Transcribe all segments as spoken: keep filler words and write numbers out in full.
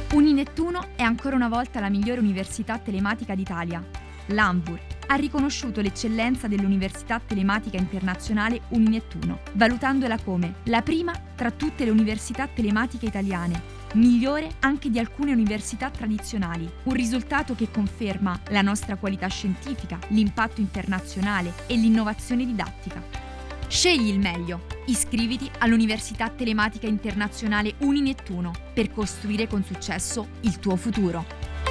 Uninettuno è ancora una volta la migliore università telematica d'Italia. L'Anvur ha riconosciuto l'eccellenza dell'Università Telematica Internazionale Uninettuno, valutandola come la prima tra tutte le università telematiche italiane, migliore anche di alcune università tradizionali, un risultato che conferma la nostra qualità scientifica, l'impatto internazionale e l'innovazione didattica. Scegli il meglio. Iscriviti all'Università Telematica Internazionale Uninettuno per costruire con successo il tuo futuro.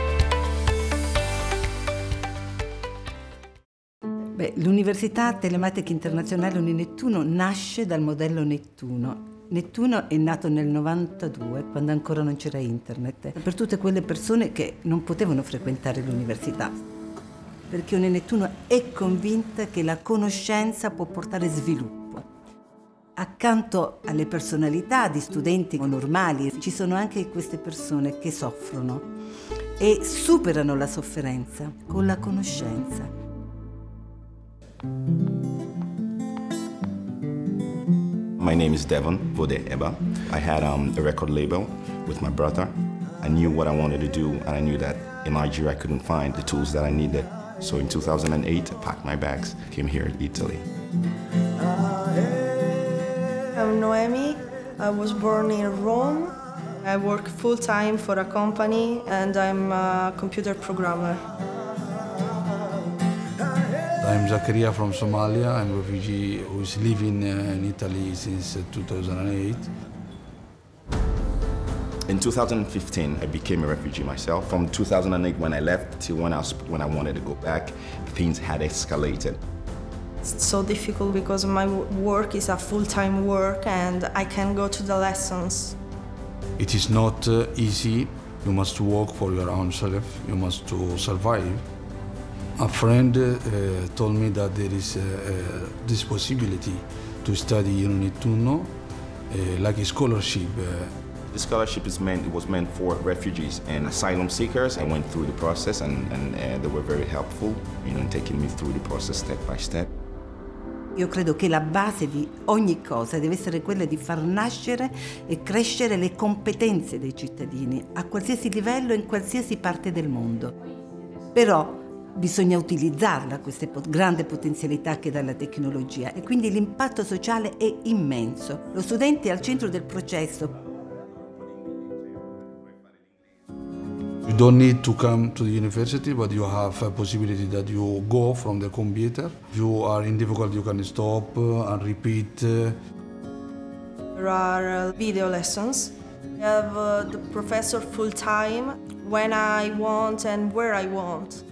Beh, l'Università Telematica Internazionale Uninettuno nasce dal modello Nettuno. Nettuno è nato nel novantadue, quando ancora non c'era internet, per tutte quelle persone che non potevano frequentare l'università. Perché Uninettuno è convinta che la conoscenza può portare sviluppo. Accanto alle personalità di studenti normali ci sono anche queste persone che soffrono e superano la sofferenza con la conoscenza. My name is Devon Vode Eba. I had um, a record label with my brother. I knew what I wanted to do, and I knew that in Nigeria I couldn't find the tools that I needed. So in two thousand eight, I packed my bags, came here to Italy. I'm Noemi. I was born in Rome. I work full-time for a company and I'm a computer programmer. I'm Zakaria from Somalia. I'm a refugee who is living uh, in Italy since uh, two thousand eight. In two thousand fifteen, I became a refugee myself. From two thousand eight, when I left, till when I, was, when I wanted to go back, things had escalated. It's so difficult because my work is a full-time work and I can go to the lessons. It is not uh, easy. You must work for your own self. You must to survive. A friend uh, told me that there is uh, uh, this possibility to study in Uninettuno, uh, like a scholarship. Uh, The scholarship is meant, it was meant for refugees and asylum seekers. I went through the process and, and uh, they were very helpful, you know, in taking me through the process step by step. Io credo che la base di ogni cosa deve essere quella di far nascere e crescere le competenze dei cittadini a qualsiasi livello e in qualsiasi parte del mondo. Però bisogna utilizzarla, questa grande potenzialità che dà la tecnologia, e quindi l'impatto sociale è immenso. Lo studente è al centro del processo. You don't need to come to the university, but you have a possibility that you go from the computer. If you are in difficulty, you can stop uh, and repeat. Uh. There are uh, video lessons. I have uh, the professor full time when I want and where I want.